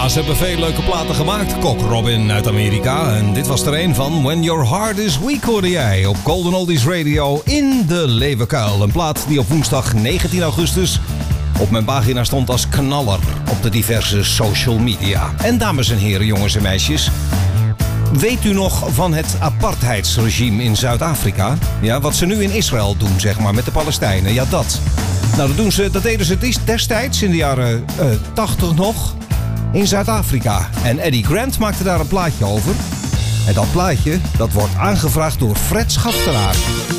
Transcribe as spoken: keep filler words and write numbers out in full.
Ze hebben veel leuke platen gemaakt. Cock Robin uit Amerika. En dit was er een van When Your Heart Is Weak, hoorde jij op Golden Oldies Radio in de Leeuwenkuil. Een plaat die op woensdag negentien augustus op mijn pagina stond als knaller op de diverse social media. En dames en heren, jongens en meisjes, weet u nog van het apartheidsregime in Zuid-Afrika? Ja, wat ze nu in Israël doen, zeg maar, met de Palestijnen. Ja, dat. Nou, dat, doen ze, dat deden ze destijds, in de jaren uh, tachtig nog, in Zuid-Afrika. En Eddie Grant maakte daar een plaatje over. En dat plaatje, dat wordt aangevraagd door Fred Schaftelaar.